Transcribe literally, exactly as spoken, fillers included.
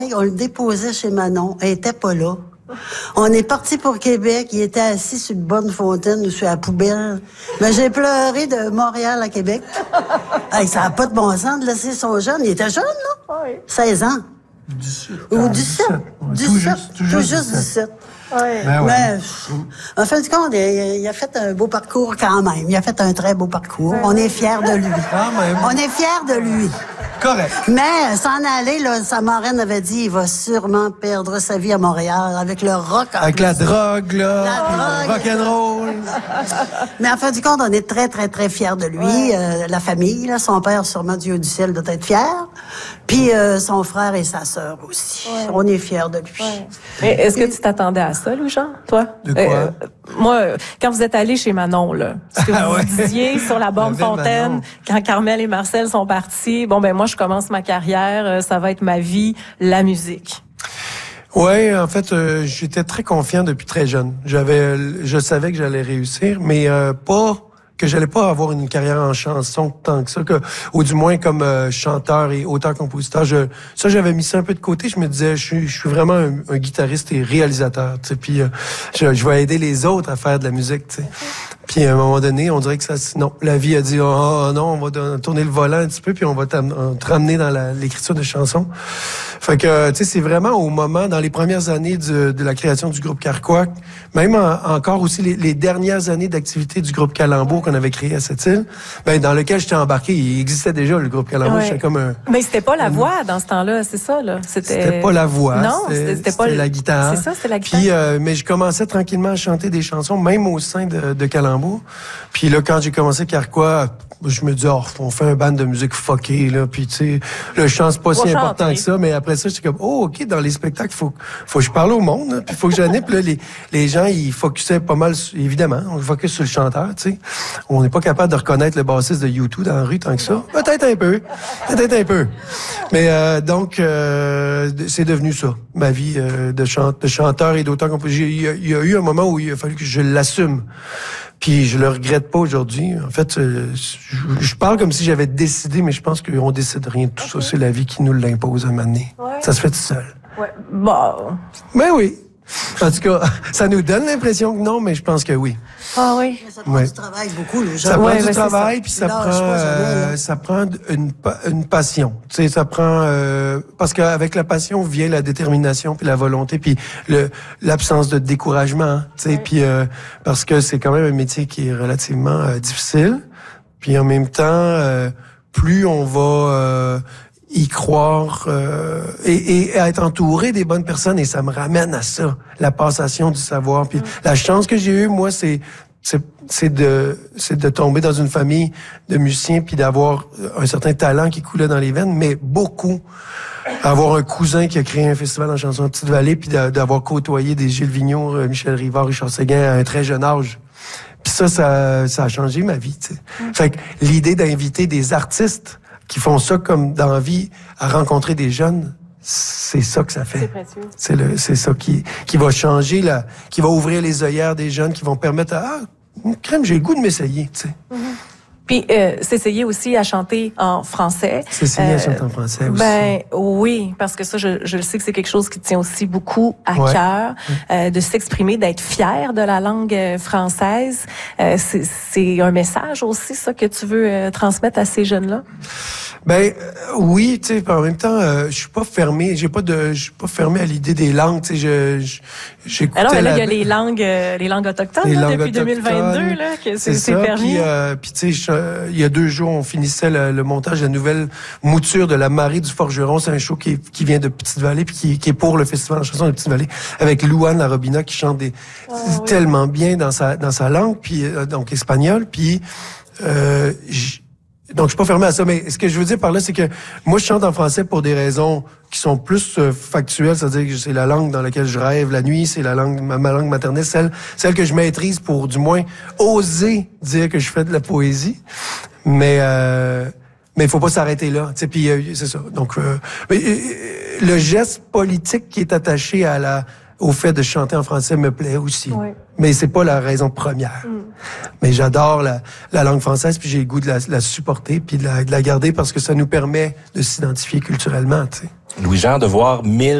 On le déposait chez Manon. Elle était pas là. On est parti pour Québec. Il était assis sur le bord de fontaine ou sur la poubelle. Mais j'ai pleuré de Montréal à Québec. Hey, ça n'a pas de bon sens de laisser son jeune. Il était jeune, là? Oui. seize ans. dix-sept. Ou dix-sept. dix-sept. Tout juste, tout juste dix-sept. dix-sept. Oui. Ben ouais. Mais, en fin de compte, il, il a fait un beau parcours quand même. Il a fait un très beau parcours. On est fiers de lui. Quand même. On est fiers de lui. Correct. Mais, s'en aller, là, sa marraine avait dit, il va sûrement perdre sa vie à Montréal avec le rock. Avec la drogue, là. La drogue. Rock'n'roll. Mais en fin du compte, on est très, très, très fiers de lui. Ouais. Euh, la famille, là, son père, sûrement Dieu du ciel, doit être fier. Puis euh, son frère et sa sœur aussi. Ouais. On est fiers de lui. Ouais. Mais est-ce que tu t'attendais à ça, Louis-Jean, toi? De quoi? Euh, moi, quand vous êtes allé chez Manon, là, ce que vous Ah ouais. disiez sur la borne La belle Fontaine, Manon. quand Carmel et Marcel sont partis, bon, ben moi, je commence ma carrière, euh, ça va être ma vie, la musique. Ouais, en fait, euh, j'étais très confiant depuis très jeune. J'avais, je savais que j'allais réussir, mais euh, pas que j'allais pas avoir une carrière en chanson tant que ça, que, ou du moins comme euh, chanteur et auteur-compositeur. Je, ça, j'avais mis ça un peu de côté. Je me disais, je suis, je suis vraiment un, un guitariste et réalisateur. Tu sais, puis euh, je, je vais aider les autres à faire de la musique. Tu sais. Puis à un moment donné, on dirait que ça, non, la vie a dit, oh, oh, non, on va don- tourner le volant un petit peu, puis on va t'am- on te ramener dans la- l'écriture de chansons. Fait que, tu sais, c'est vraiment au moment, dans les premières années du- de la création du groupe Carquois, même en- encore aussi les, les dernières années d'activité du groupe Calembour qu'on avait créé à cette île, ben dans lequel j'étais embarqué, il existait déjà le groupe Calembour. Ouais. J'étais comme un, Mais c'était pas la voix dans ce temps-là, c'est ça, là? C'était, c'était pas la voix, Non, c'était, c'était, c'était pas c'était la guitare. C'est ça, c'était la guitare. Puis, euh, mais je commençais tranquillement à chanter des chansons, même au sein de, de Calembour. Puis là, quand j'ai commencé Carquois, je me dis, oh, on fait un band de musique fucké, là. Puis tu sais, le chant c'est pas Faut si chanter. important que ça. Mais après ça, j'étais comme, oh, ok, dans les spectacles, faut, faut que je parle au monde. Là, puis faut que j'anime. Puis là, les, les gens, ils focusaient pas mal, sur- évidemment, on focus sur le chanteur, tu sais. On n'est pas capable de reconnaître le bassiste de U deux dans la rue tant que ça. Peut-être un peu, peut-être un peu. Mais euh, donc, euh, c'est devenu ça, ma vie euh, de, chante, de chanteur et d'auteur. Il y, a, il y a eu un moment où il a fallu que je l'assume. Puis je le regrette pas aujourd'hui. En fait, euh, je, je parle comme si j'avais décidé, mais je pense qu'on décide rien de tout ça. C'est la vie qui nous l'impose à un moment donné. Ouais. Ça se fait tout seul. Ouais. Bon. Mais oui. En tout cas, ça nous donne l'impression que non, mais je pense que oui. Ah oui. Mais ça prend Ouais. du travail beaucoup, le Ça genre. prend Ouais, du ouais, c'est travail, ça. puis ça Lâche prend, pas jamais, euh, là. ça prend une, pa- une passion. Tu sais, ça prend euh, parce qu'avec la passion vient la détermination puis la volonté puis le l'absence de découragement. hein, Tu sais, Ouais. puis euh, parce que c'est quand même un métier qui est relativement euh, difficile. Puis en même temps, euh, plus on va euh, y croire euh, et, et être entouré des bonnes personnes, et ça me ramène à ça, la passation du savoir. Puis la chance que j'ai eue, moi, c'est c'est c'est de c'est de tomber dans une famille de musiciens puis d'avoir un certain talent qui coulait dans les veines, mais beaucoup avoir un cousin qui a créé un festival en chanson de Petite-Vallée puis d'a- d'avoir côtoyé des Gilles Vigneault, euh, Michel Rivard, Richard Séguin à un très jeune âge. Puis ça, ça, ça a changé ma vie. Tu sais. Fait que l'idée d'inviter des artistes qui font ça comme dans la vie, à rencontrer des jeunes, c'est ça que ça fait. C'est précieux. C'est le, c'est ça qui, qui va changer, la, qui va ouvrir les œillères des jeunes, qui vont permettre à, ah, crème, j'ai le goût de m'essayer, tu sais. Puis euh, s'essayer aussi à chanter en français. C'est signé Euh, chanter en français aussi. Ben oui, parce que ça, je, je le sais que c'est quelque chose qui tient aussi beaucoup à Ouais. cœur, euh, de s'exprimer, d'être fier de la langue euh, française. Euh, c'est, c'est un message aussi, ça, que tu veux euh, transmettre à ces jeunes-là? Ben euh, oui, tu sais, en même temps, euh, je suis pas fermé, j'ai pas de, je suis pas fermé à l'idée des langues, tu sais, je, je j'écoutais Alors là, la- il y a les langues, euh, les langues autochtones les là, langues depuis deux mille vingt-deux, là, que c'est, c'est ça, permis. Puis, euh, puis tu sais, je- il y a deux jours, on finissait le, le montage de la nouvelle mouture de La Marée du Forgeron. C'est un show qui, est- qui vient de Petite-Vallée puis qui, qui est pour le festival de chanson de Petite-Vallée avec Louane Larobina qui chante des Ah, oui. tellement bien dans sa dans sa langue puis euh, donc espagnol puis euh, j- donc, je suis pas fermé à ça, mais ce que je veux dire par là, c'est que moi, je chante en français pour des raisons qui sont plus euh, factuelles, c'est-à-dire que c'est la langue dans laquelle je rêve la nuit, c'est la langue, ma, ma langue maternelle, celle, celle que je maîtrise pour, du moins, oser dire que je fais de la poésie. Mais, euh, mais il faut pas s'arrêter là, tu sais, puis euh, c'est ça. Donc, euh, mais, euh, le geste politique qui est attaché à la au fait de chanter en français me plaît aussi. Oui. Mais c'est pas la raison première. Mm. Mais j'adore la, la langue française, puis j'ai le goût de la, la supporter, puis de la, de la garder parce que ça nous permet de s'identifier culturellement, tu sais. Louis-Jean, de voir mille